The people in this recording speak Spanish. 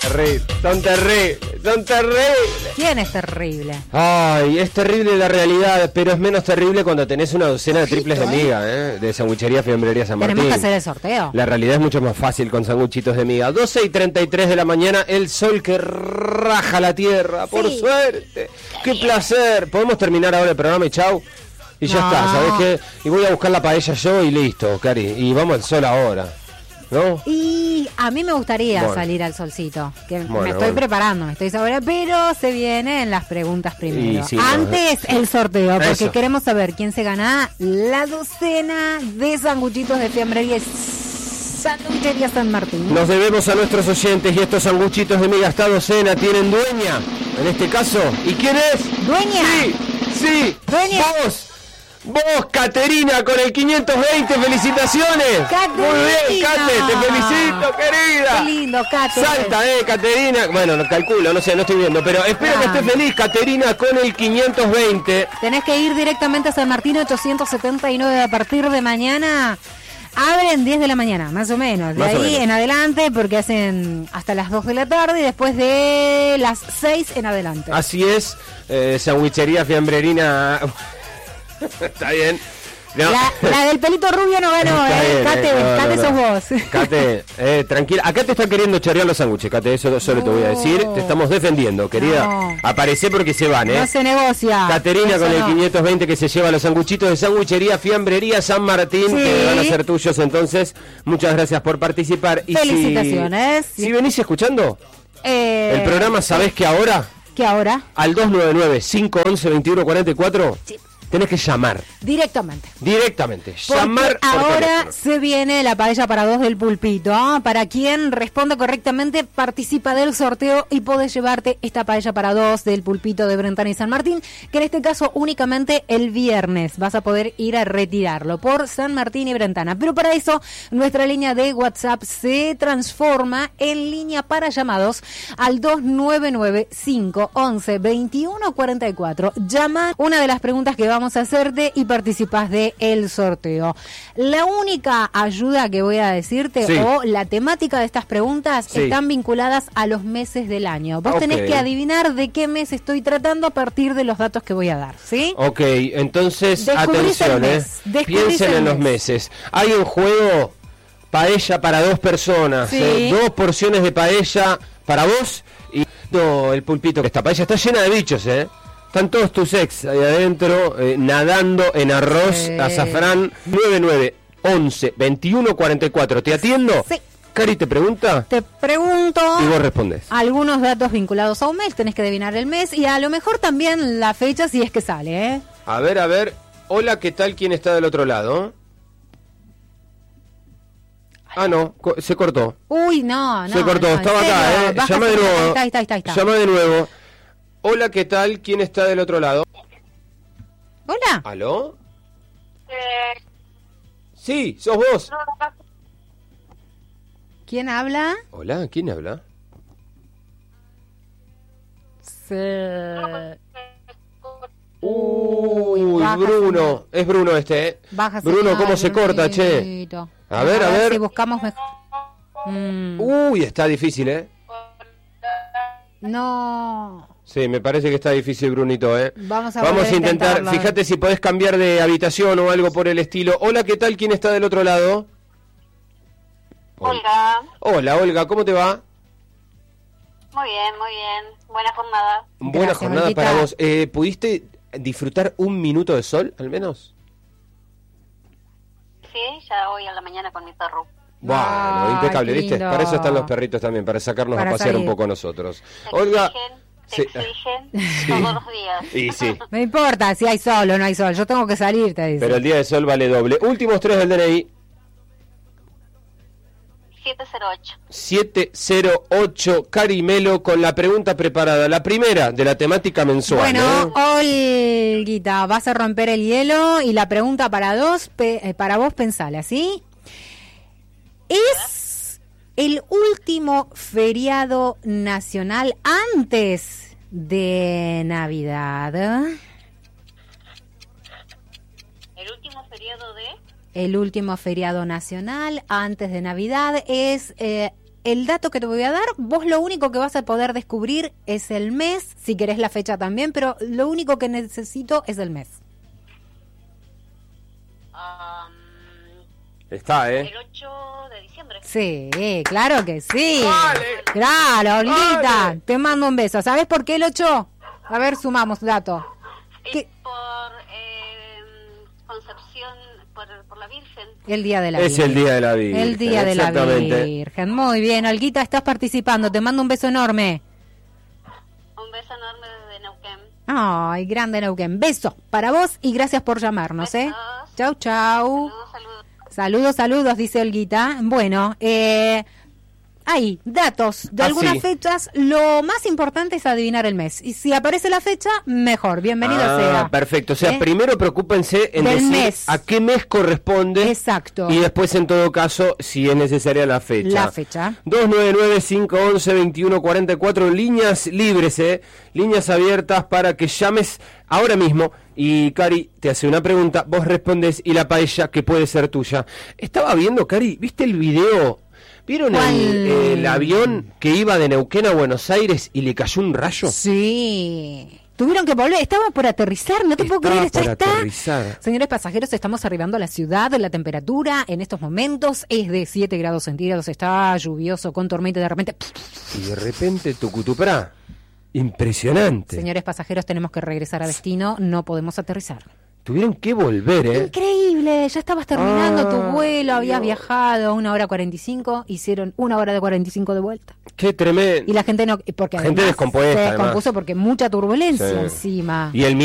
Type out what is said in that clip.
Son terribles. ¿Quién es terrible? Ay, es terrible la realidad, pero es menos terrible cuando tenés una docena de triples de miga, de Sanguchería Fiambrería San Martín. Tenemos que hacer el sorteo. La realidad es mucho más fácil con sanguchitos de miga. 12:33 de la mañana, el sol que raja la tierra, por suerte. ¡Qué placer! ¿Podemos terminar ahora el programa y chau? Y ya está, ¿sabés qué? Y voy a buscar la paella yo y listo, Cari. Y vamos al sol ahora, ¿no? Y a mí me gustaría salir al solcito, que me estoy preparando, me estoy saboreando, pero se vienen las preguntas primero. Sí, antes el sorteo, porque queremos saber quién se gana la docena de sanguchitos de Fiambrería Sanguchería San Martín. Nos debemos a nuestros oyentes y estos sanguchitos de miga, esta docena tienen dueña, en este caso. ¿Y quién es? ¿Dueña? Sí, ¿Dueña? Vos, Caterina, con el 520, felicitaciones. Caterina. Muy bien, Cate, te felicito, querida. Qué lindo, Cate. Salta, Caterina. Bueno, no calculo, no sé, no estoy viendo, pero espero que estés feliz, Caterina, con el 520. Tenés que ir directamente a San Martín 879 a partir de mañana. Abren 10 de la mañana, más o menos. De ahí en adelante, porque hacen hasta las 2 de la tarde y después de las 6 en adelante. Así es, Sanguchería Fiambrerina. Está bien. No. La del pelito rubio no ganó, Cate, sos vos. Cate, tranquila. Acá te están queriendo chorear los sándwiches, Cate, eso solo te voy a decir. Te estamos defendiendo, querida. Aparecé porque se van, No se negocia. Caterina con el 520 que se lleva los sanguchitos de Sanguchería Fiambrería San Martín, que van a ser tuyos. Entonces, muchas gracias por participar. Y felicitaciones. Si venís escuchando el programa, ¿sabés que ahora? ¿Qué ahora? Al 299-511-2144. Sí. Tenés que llamar. Directamente. Llamar. Ahora se viene la paella para dos del pulpito. Para quien responda correctamente, participa del sorteo y podés llevarte esta paella para dos del pulpito de Brentana y San Martín, que en este caso únicamente el viernes vas a poder ir a retirarlo por San Martín y Brentana. Pero para eso, nuestra línea de WhatsApp se transforma en línea para llamados al 299-511-2144. Llama, una de las preguntas que vamos a hacerte y participás de el sorteo. La única ayuda que voy a decirte o la temática de estas preguntas están vinculadas a los meses del año. Vos tenés que adivinar de qué mes estoy tratando a partir de los datos que voy a dar, ¿sí? Ok, entonces atención, piensen en los meses. Hay un juego paella para dos personas, 2 porciones de paella para vos y el pulpito, que esta paella está llena de bichos, Están todos tus ex ahí adentro, nadando en arroz, azafrán. 9911-2144. ¿Te atiendo? Sí. Cari, ¿te pregunta? Te pregunto. Y vos respondes. Algunos datos vinculados a un mes, tenés que adivinar el mes y a lo mejor también la fecha si es que sale, A ver. Hola, ¿qué tal? ¿Quién está del otro lado? Ah, no, se cortó. Uy, no. Se cortó, estaba acá, Llama de nuevo. Ahí está. Llama de nuevo. Hola, ¿qué tal? ¿Quién está del otro lado? Hola. ¿Aló? Sí, sos vos. ¿Quién habla? Hola, ¿quién habla? Uy, Bruno. Es Bruno este, Bruno, ¿cómo se corta, che? A ver. Si buscamos mejor. Uy, está difícil, No. Sí, me parece que está difícil, Brunito, Vamos a intentar. Fíjate si podés cambiar de habitación o algo por el estilo. Hola, ¿qué tal? ¿Quién está del otro lado? Olga. Hola, Olga, ¿cómo te va? Muy bien. Buena jornada. Buena jornada para vos. ¿Pudiste disfrutar un minuto de sol, al menos? Sí, ya hoy a la mañana con mi perro. Bueno, impecable, ¿viste? Para eso están los perritos también, para sacarnos a pasear un poco nosotros. Olga... Te exigen todos los días. Y sí. No importa si hay sol o no hay sol, yo tengo que salir, te dice. Pero el día de sol vale doble. Últimos 3 del DNI. 708. Carimelo con la pregunta preparada. La primera de la temática mensual. Bueno, Olguita, vas a romper el hielo y la pregunta para vos pensala, ¿sí? ¿Es el último feriado nacional antes de Navidad? ¿El último feriado de? El último feriado nacional antes de Navidad es el dato que te voy a dar, vos lo único que vas a poder descubrir es el mes, si querés la fecha también, pero lo único que necesito es el mes. Está, El 8 de diciembre. Sí, claro que sí. Vale. Claro, Olguita, Vale. te mando un beso. ¿Sabés por qué el 8? A ver, sumamos dato. Y por Concepción, por la Virgen. El Día de la Es Virgen. el Día de la Virgen. El Día de la Exactamente. Virgen. Muy bien, Olguita, estás participando. Te mando un beso enorme. Un beso enorme desde Neuquén. Ay, grande Neuquén. Beso para vos y gracias por llamarnos, ¿eh? Besos. Chau, chau. Saludos. Saludos, dice Olguita. Bueno, hay datos de algunas fechas. Lo más importante es adivinar el mes. Y si aparece la fecha, mejor. Bienvenido sea. Perfecto. O sea, primero preocúpense en Del decir mes. a qué mes corresponde. Exacto. Y después, en todo caso, si es necesaria la fecha. La fecha. 299-511-2144. Líneas libres, líneas abiertas para que llames ahora mismo. Y Cari te hace una pregunta, vos respondes y la paella que puede ser tuya. Estaba viendo, Cari, ¿viste el video? ¿Vieron el avión que iba de Neuquén a Buenos Aires y le cayó un rayo? Sí. Tuvieron que volver, estaba por aterrizar, no te puedo creer, ya está. Aterrizar. Señores pasajeros, estamos arribando a la ciudad, la temperatura en estos momentos es de 7 grados centígrados, está lluvioso, con tormenta, de repente... Y de repente, tucutuprá. Impresionante. Señores pasajeros, tenemos que regresar a destino, no podemos aterrizar. Tuvieron que volver, Increíble, ya estabas terminando tu vuelo, habías viajado 1 hora 45, hicieron 1 hora de 45 de vuelta. Qué tremendo. Y la gente no, porque Gente además descompuesta, se además. descompuso porque mucha turbulencia Sí. encima. Y el